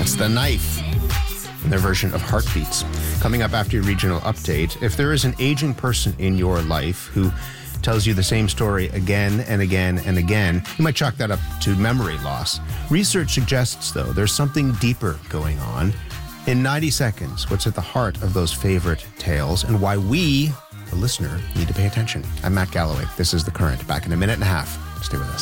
That's The Knife in their version of Heartbeats. Coming up after your regional update, if there is an aging person in your life who tells you the same story again and again and again, you might chalk that up to memory loss. Research suggests, though, there's something deeper going on. In 90 seconds, what's at the heart of those favorite tales and why we, the listener, need to pay attention. I'm Matt Galloway. This is The Current. Back in a minute and a half. Stay with us.